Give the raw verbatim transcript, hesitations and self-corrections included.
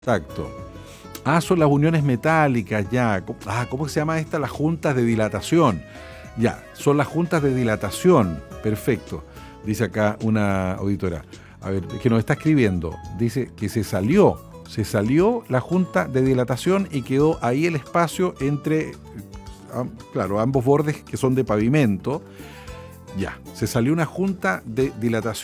Exacto. Ah, son las uniones metálicas, ya. Co- Ah, ¿cómo se llama esta? Las juntas de dilatación. Ya, son las juntas de dilatación. Perfecto. Dice acá una auditora. A ver, que nos está escribiendo. Dice que se salió, se salió la junta de dilatación y quedó ahí el espacio entre, ah, claro, ambos bordes que son de pavimento. Ya, se salió una junta de dilatación.